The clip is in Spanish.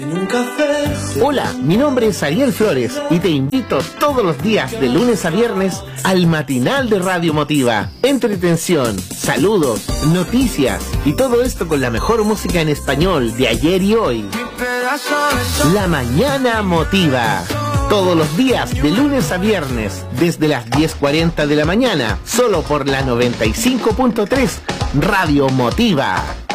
Hola, mi nombre es Ariel Flores y te invito todos los días de lunes a viernes al matinal de Radio Motiva. Entretención, saludos, noticias y todo esto con la mejor música en español de ayer y hoy. La Mañana Motiva. Todos los días de lunes a viernes desde las 10:40 de la mañana, solo por la 95.3 Radio Motiva.